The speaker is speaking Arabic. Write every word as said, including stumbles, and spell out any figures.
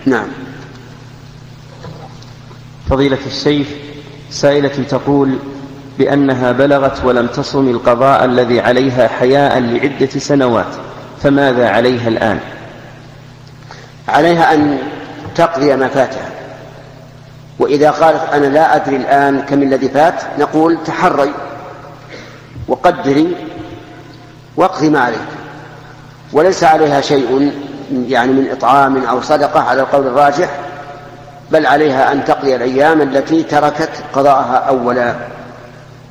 نعم. فضيلة الشيخ، سائلة تقول بأنها بلغت ولم تصم القضاء الذي عليها حياء لعدة سنوات، فماذا عليها الآن؟ عليها أن تقضي ما فاتها، وإذا قالت أنا لا أدري الآن كم الذي فات نقول تحري وقدري واقضي ما عليك، وليس عليها شيء يعني من إطعام أو صدقة على القول الراجح، بل عليها أن تقضي الأيام التي تركت قضاءها أولا.